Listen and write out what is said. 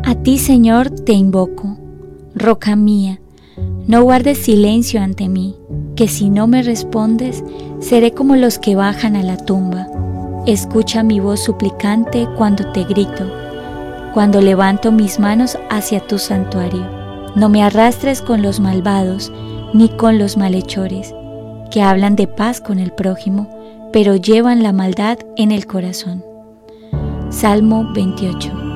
A ti, Señor, te invoco, roca mía, no guardes silencio ante mí, que si no me respondes, seré como los que bajan a la tumba. Escucha mi voz suplicante cuando te grito, cuando levanto mis manos hacia tu santuario. No me arrastres con los malvados, ni con los malhechores, que hablan de paz con el prójimo, pero llevan la maldad en el corazón. Salmo 28.